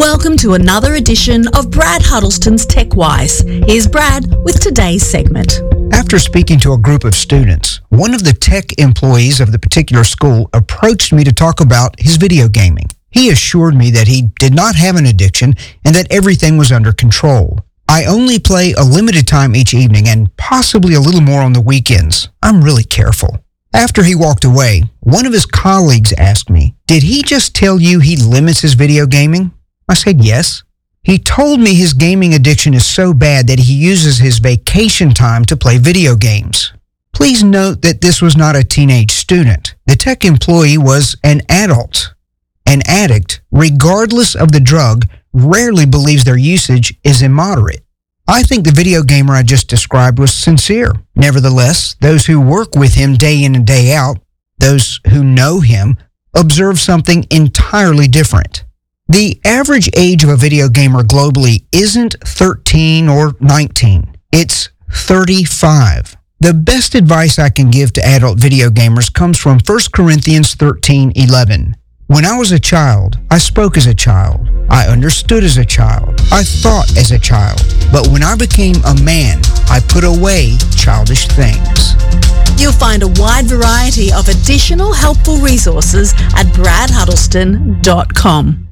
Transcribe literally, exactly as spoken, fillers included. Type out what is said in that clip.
Welcome to another edition of Brad Huddleston's TechWise. Here's Brad with today's segment. After speaking to a group of students, one of the tech employees of the particular school approached me to talk about his video gaming. He assured me that he did not have an addiction and that everything was under control. I only play a limited time each evening and possibly a little more on the weekends. I'm really careful. After he walked away, one of his colleagues asked me, "Did he just tell you he limits his video gaming?" I said yes. He told me his gaming addiction is so bad that he uses his vacation time to play video games. Please note that this was not a teenage student. The tech employee was an adult. An addict, regardless of the drug, rarely believes their usage is immoderate. I think the video gamer I just described was sincere. Nevertheless, those who work with him day in and day out, those who know him, observe something entirely different. The average age of a video gamer globally isn't thirteen or nineteen. It's thirty-five. The best advice I can give to adult video gamers comes from First Corinthians thirteen eleven. When I was a child, I spoke as a child. I understood as a child. I thought as a child. But when I became a man, I put away childish things. You'll find a wide variety of additional helpful resources at brad huddleston dot com.